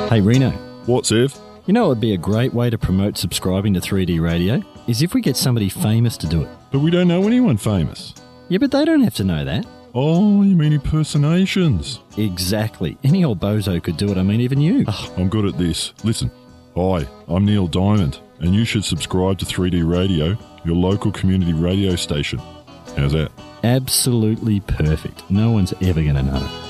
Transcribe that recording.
Hey Reno, What's Ev? you know what would be a great way to promote subscribing to 3D Radio? Is if we get somebody famous to do it. But we don't know anyone famous. Yeah, but they don't have to know that. Oh, you mean impersonations? Exactly. Any old bozo could do it, I mean even you. I'm good at this. Listen, hi, I'm Neil Diamond, and you should subscribe to 3D Radio, your local community radio station. How's that? Absolutely perfect. No one's ever going to know.